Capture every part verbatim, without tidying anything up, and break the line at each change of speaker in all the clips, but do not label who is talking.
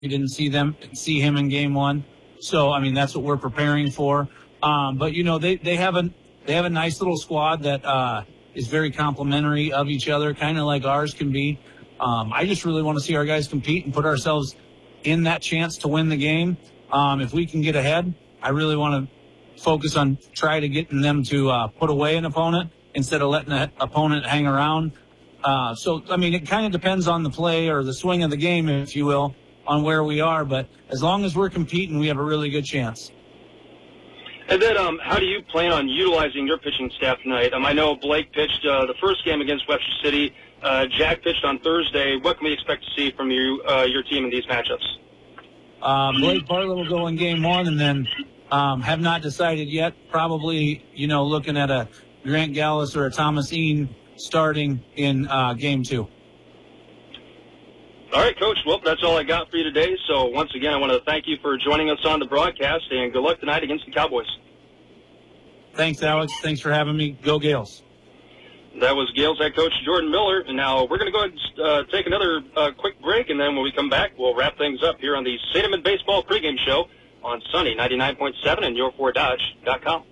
We didn't see them see him in game one. So, I mean, that's what we're preparing for. Um, but, you know, they, they have a they have a nice little squad that uh, is very complimentary of each other, kind of like ours can be. Um, I just really want to see our guys compete and put ourselves in that chance to win the game. Um, if we can get ahead, I really want to focus on try to getting them to uh, put away an opponent instead of letting the opponent hang around. Uh, so, I mean, it kind of depends on the play or the swing of the game, if you will, on where we are. But as long as we're competing, we have a really good chance.
And then um, how do you plan on utilizing your pitching staff tonight? Um, I know Blake pitched uh, the first game against Webster City. Uh, Jack pitched on Thursday. What can we expect to see from you, uh, your team in these matchups?
Uh, Blake Bartlett will go in game one, and then um, have not decided yet. Probably, you know, looking at a Grant Gallus or a Thomas Ean starting in uh, game two.
All right, Coach. Well, that's all I got for you today. So once again, I want to thank you for joining us on the broadcast, and good luck tonight against the Cowboys.
Thanks, Alex. Thanks for having me. Go Gales.
That was Gales head coach Jordan Miller. And now we're going to go ahead and uh, take another uh, quick break, and then when we come back, we'll wrap things up here on the Saint Baseball pregame show on Sunny ninety-nine point seven and your four dodge dot com.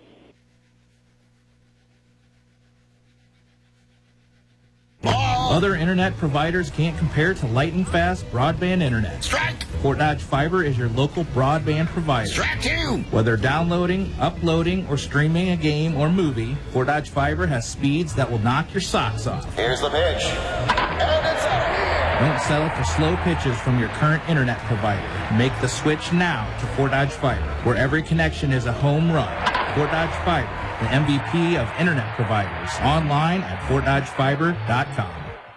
Other internet providers can't compare to lightning fast broadband internet.
Strike!
Fort Dodge Fiber is your local broadband provider.
Strike two!
Whether downloading, uploading, or streaming a game or movie, Fort Dodge Fiber has speeds that will knock your socks off.
Here's the pitch. And it's out.
Don't settle for slow pitches from your current internet provider. Make the switch now to Fort Dodge Fiber, where every connection is a home run. Fort Dodge Fiber, the M V P of internet providers. Online at fort dodge fiber dot com.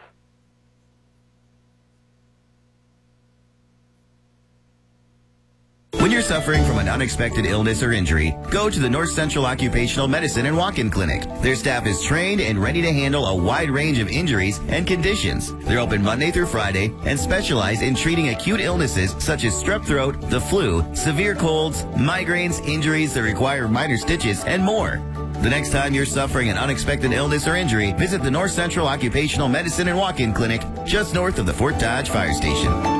When you're suffering from an unexpected illness or injury, go to the North Central Occupational Medicine and Walk-In Clinic. Their staff is trained and ready to handle a wide range of injuries and conditions. They're open Monday through Friday and specialize in treating acute illnesses such as strep throat, the flu, severe colds, migraines, injuries that require minor stitches, and more. The next time you're suffering an unexpected illness or injury, visit the North Central Occupational Medicine and Walk-In Clinic just north of the Fort Dodge Fire Station.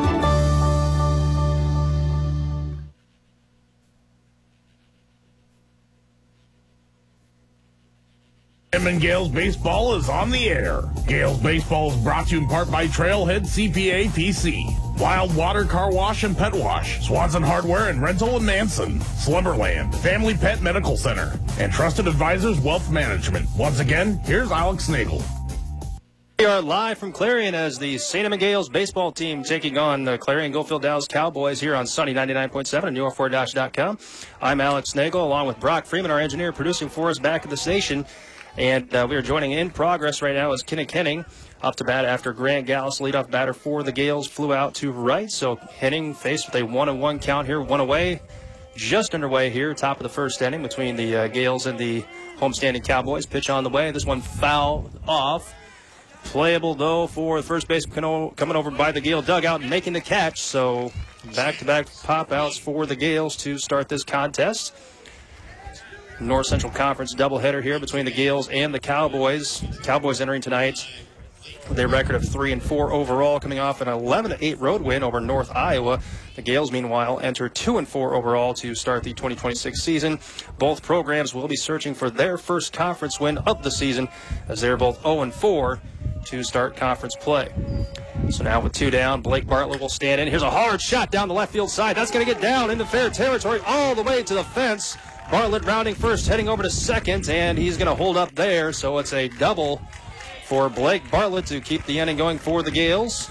And Gales Baseball is on the air. Gales Baseball is brought to you in part by Trailhead C P A P C, Wild Water Car Wash and Pet Wash, Swanson Hardware and Rental and Manson, Slumberland, Family Pet Medical Center, and Trusted Advisors Wealth Management. Once again, here's Alex Nagel.
We are live from Clarion as the Saint Gales baseball team taking on the Clarion Goldfield Dallas Cowboys here on Sunny ninety-nine point seven and your four dodge dot com. I'm Alex Nagel along with Brock Freeman, our engineer, producing for us back at the station. And uh, we are joining in progress right now as Kenny Henning up to bat after Grant Gallus, leadoff batter for the Gales, flew out to right. So Henning faced with a one and one count here, one away, just underway here, top of the first inning between the uh, Gales and the homestanding Cowboys. Pitch on the way. This one fouled off. Playable, though, for the first base coming over by the Gale dugout and making the catch. So back-to-back pop-outs for the Gales to start this contest. North Central Conference doubleheader here between the Gales and the Cowboys. Cowboys entering tonight with a record of three and four overall, coming off an eleven to eight road win over North Iowa. The Gales, meanwhile, enter two and four overall to start the twenty twenty-six season. Both programs will be searching for their first conference win of the season, as they're both oh and four to start conference play. So now with two down, Blake Bartlett will stand in. Here's a hard shot down the left field side. That's going to get down into fair territory all the way to the fence. Bartlett rounding first, heading over to second, and he's going to hold up there. So it's a double for Blake Bartlett to keep the inning going for the Gales.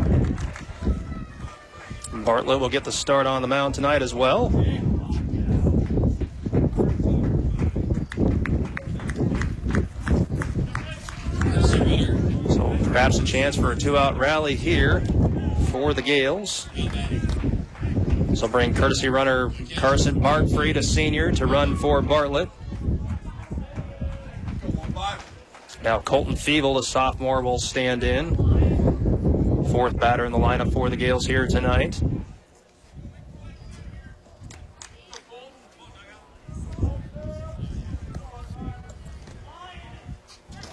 Bartlett will get the start on the mound tonight as well. So perhaps a chance for a two-out rally here for the Gales. So bring courtesy runner Carson Markfried, a senior, to run for Bartlett. Now Colton Feeble, a sophomore, will stand in. Fourth batter in the lineup for the Gales here tonight.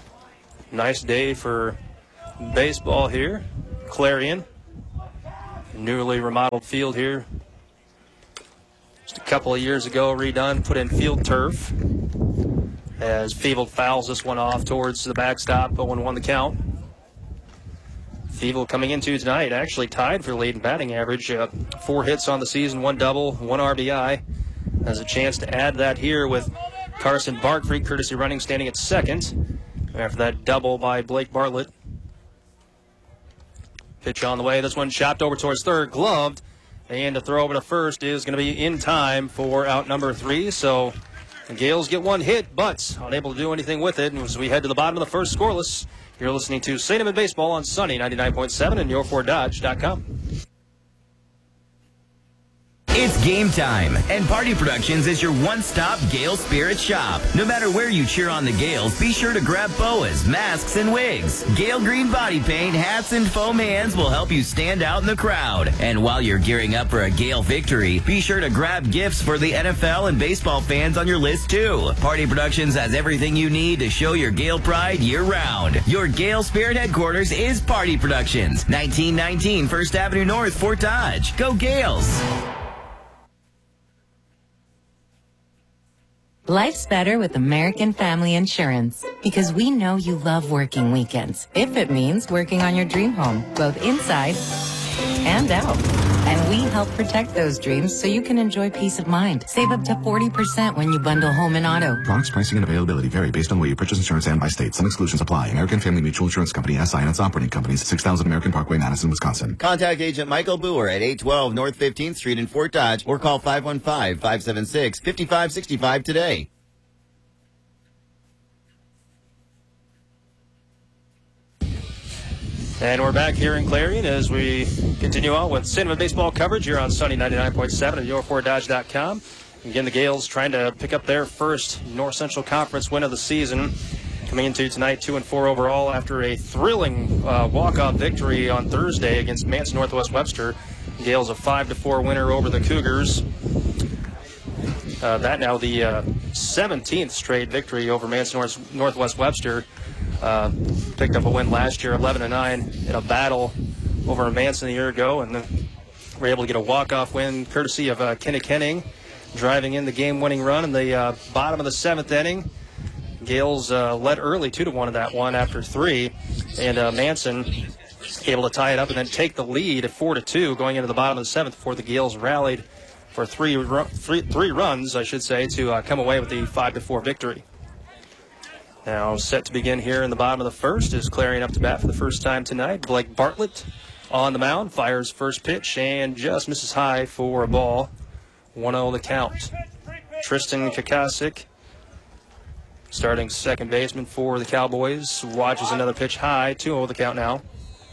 Nice day for baseball here. Clarion. newly remodeled field here. Just a couple of years ago, redone, put in field turf. As Feeble fouls this one off towards the backstop, oh one one the count. Feeble coming into tonight actually tied for lead in batting average. Uh, four hits on the season, one double, one R B I. Has a chance to add that here with Carson Barkfree, courtesy running, standing at second. After that double by Blake Bartlett. Pitch on the way. This one chopped over towards third, gloved. And the throw over to first is going to be in time for out number three. So the Gales get one hit, but unable to do anything with it. And as we head to the bottom of the first, scoreless, you're listening to Saint Amand Baseball on Sunny ninety-nine point seven and your ford dodge dot com.
It's game time, and Party Productions is your one-stop Gale Spirit shop. No matter where you cheer on the Gales, be sure to grab boas, masks, and wigs. Gale Green body paint, hats, and foam hands will help you stand out in the crowd. And while you're gearing up for a Gale victory, be sure to grab gifts for the N F L and baseball fans on your list, too. Party Productions has everything you need to show your Gale pride year-round. Your Gale Spirit headquarters is Party Productions, nineteen nineteen First Avenue North, Fort Dodge. Go Gales!
Life's better with American Family Insurance because we know you love working weekends, if it means working on your dream home, both inside and out. And we help protect those dreams so you can enjoy peace of mind. Save up to forty percent when you bundle home and auto.
Products, pricing, and availability vary based on where you purchase insurance and by state. Some exclusions apply. American Family Mutual Insurance Company, S I and its operating companies, six thousand American Parkway, Madison, Wisconsin.
Contact Agent Michael Boer at eight twelve North fifteenth Street in Fort Dodge or call five one five, five seven six, five five six five today.
And we're back here in Clarion as we continue on with Saint Amand baseball coverage here on Sunny ninety-nine point seven and your ford dodge dot com. Again, the Gales trying to pick up their first North Central Conference win of the season. Coming into tonight, two and four overall after a thrilling uh, walk-off victory on Thursday against Manson Northwest Webster. Gales a five to four winner over the Cougars. Uh, that now the uh, seventeenth straight victory over Manson North- Northwest Webster. Uh, picked up a win last year, eleven to nine, in a battle over Manson a year ago, and then were able to get a walk-off win courtesy of uh, Kenny Kenning, driving in the game-winning run in the uh, bottom of the seventh inning. Gales uh, led early two to one in that one after three, and uh, Manson able to tie it up and then take the lead at four to two going into the bottom of the seventh before the Gales rallied for three ru- three, three runs, I should say, to uh, come away with the five to four victory. Now set to begin here in the bottom of the first is Clarion up to bat for the first time tonight. Blake Bartlett on the mound, fires first pitch and just misses high for a ball. one oh the count. Tristan Kakasik, starting second baseman for the Cowboys, watches another pitch high, two oh the count now.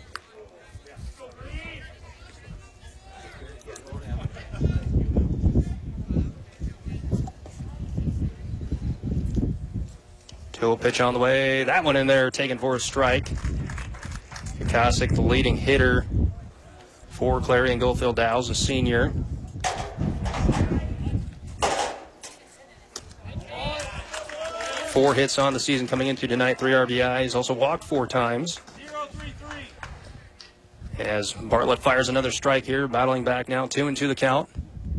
two oh pitch on the way. That one in there taken for a strike. Kakasik, the leading hitter for Clarion Goldfield Dows, a senior. Four hits on the season coming into tonight, three R B Is. Also walked four times. As Bartlett fires another strike here, battling back now, two and two the count.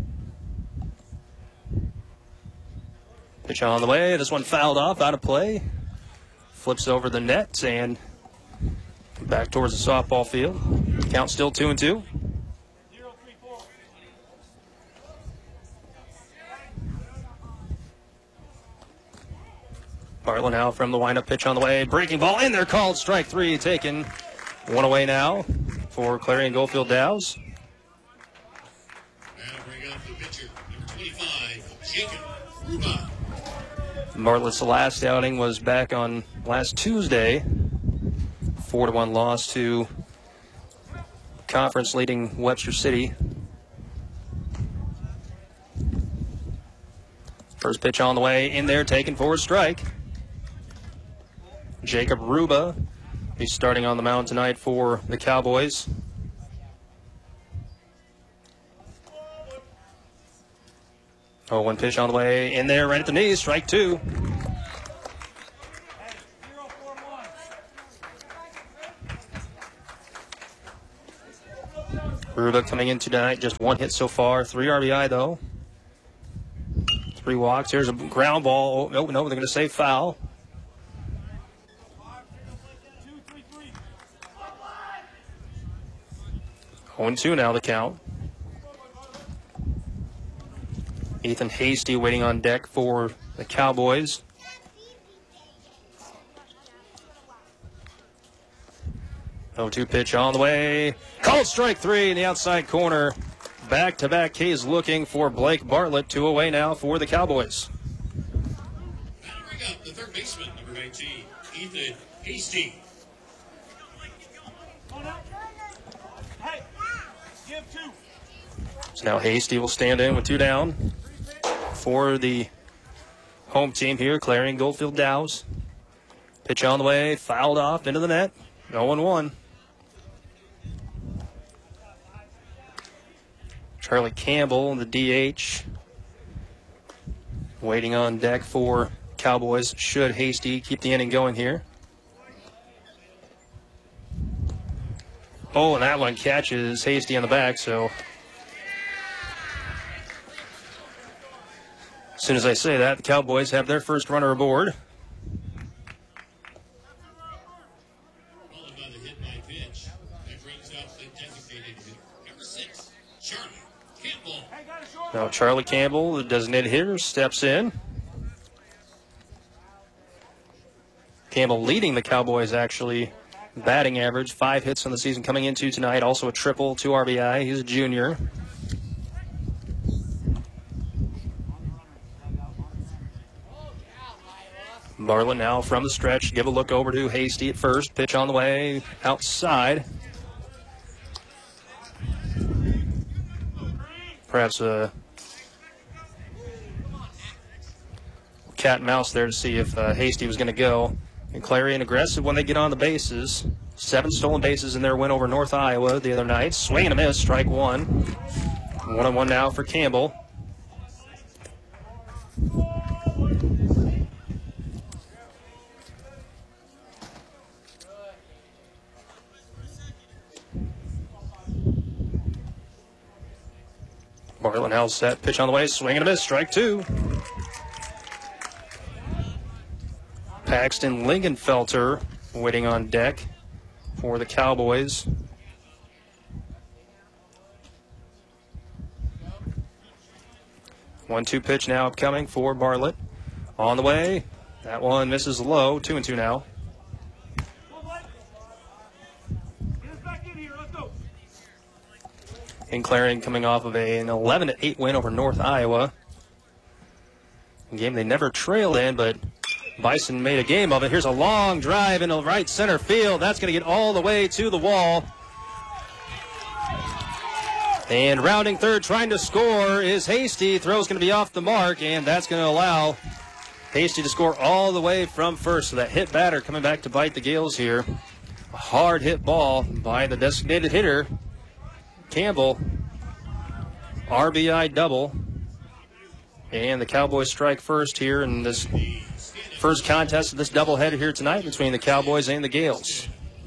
Pitch on the way. This one fouled off, out of play. Flips over the net and back towards the softball field. Count still two and two. Bartlett now from the windup, pitch on the way. Breaking ball in there, called strike three taken. One away now for Clarion Goldfield Dows.
Now bring up the pitcher, number twenty-five, Jacob Ruba.
Bartlett's last outing was back on last Tuesday. Four to one loss to conference leading Webster City. First pitch on the way, in there, taken for a strike. Jacob Ruba, he's starting on the mound tonight for the Cowboys. Oh, one pitch on the way, in there, right at the knees, strike two. Garuba coming in tonight, just one hit so far. Three R B I, though. Three walks. Here's a ground ball. Oh, no, no, they're going to say foul. oh and two now the count. Ethan Hasty waiting on deck for the Cowboys. oh two pitch on the way. Called strike three in the outside corner. Back-to-back K's looking for Blake Bartlett. Two away now for the Cowboys.
Bring up the third baseman, number nineteen, Ethan Hasty.
So now Hasty will stand in with two down for the home team here, Clarion Goldfield Dows. Pitch on the way, fouled off into the net. oh and one. Charlie Campbell, the D H, waiting on deck for Cowboys. Should Hasty keep the inning going here. Oh, and that one catches Hasty on the back, so as soon as I say that, the Cowboys have their first runner aboard.
Followed by the hit by pitch. That brings up the designated hitter, number six, Charlie Campbell.
Now Charlie Campbell, the designated hitter, steps in. Campbell leading the Cowboys, actually, batting average. Five hits on the season coming into tonight. Also a triple, two R B I. He's a junior. Bartlett now from the stretch. Give a look over to Hasty at first. Pitch on the way outside. Perhaps a cat and mouse there to see if uh, Hasty was going to go. And Clarion aggressive when they get on the bases. Seven stolen bases in their win over North Iowa the other night. Swing and a miss, strike one. One on one now for Campbell. Bartlett now set, pitch on the way, swing and a miss, strike two. Paxton Lingenfelter waiting on deck for the Cowboys. one two pitch now upcoming for Bartlett. On the way, that one misses low, two and two now. And Clarion coming off of a, an eleven to eight win over North Iowa. A game they never trailed in, but Bison made a game of it. Here's a long drive into right center field. That's going to get all the way to the wall. And rounding third, trying to score, is Hasty. Throw's going to be off the mark, and that's going to allow Hasty to score all the way from first. So that hit batter coming back to bite the Gales here. A hard hit ball by the designated hitter, Campbell. R B I double. And the Cowboys strike first here in this first contest of this doubleheader here tonight between the Cowboys and the Gales.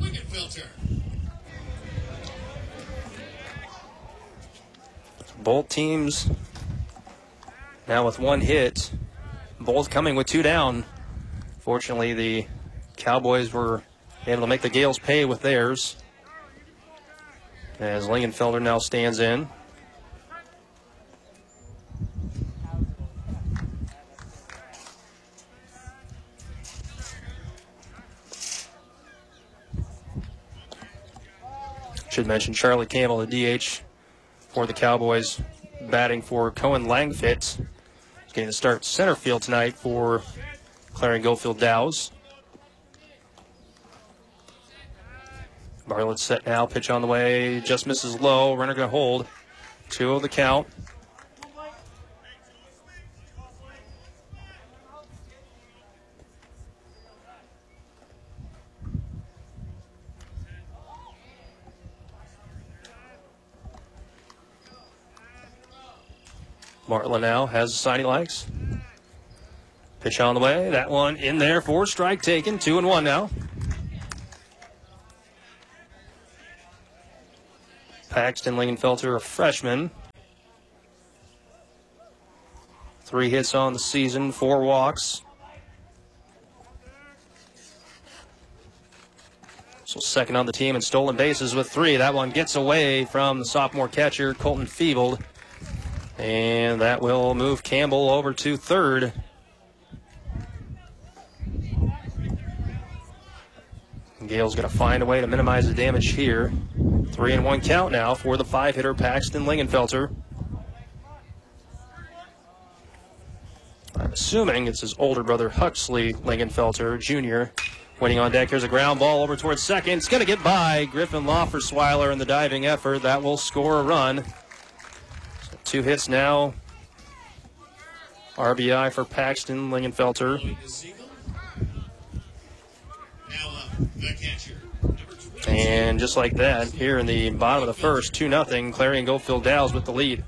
Both teams now with one hit, both coming with two down. Fortunately, the Cowboys were able to make the Gales pay with theirs, as Lingenfelter now stands in. Should mention Charlie Campbell, the D H for the Cowboys, batting for Cohen Langfit. He's getting to start center field tonight for Clarion Goldfield Dows. Bartlett set now, pitch on the way, just misses low, runner going to hold. Two of the count. Bartlett now has a sign he likes. Pitch on the way, that one in there for strike taken, two and one now. Paxton Lingenfelter, a freshman. Three hits on the season, four walks. So second on the team in stolen bases with three. That one gets away from the sophomore catcher, Colton Feebled. And that will move Campbell over to third. Gale's going to find a way to minimize the damage here. Three and one count now for the five-hitter Paxton Lingenfelter. I'm assuming it's his older brother Huxley Lingenfelter, Junior Waiting on deck. Here's a ground ball over towards second. It's going to get by Griffin Loffersweiler in the diving effort. That will score a run. So two hits now. R B I for Paxton Lingenfelter. And just like that, here in the bottom of the first, two nothing, Clarion Goldfield Dow's with the lead.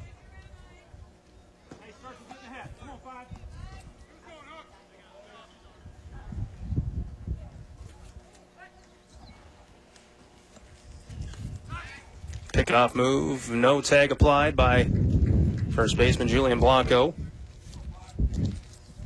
Pick-off move, no tag applied by first baseman Julian Blanco.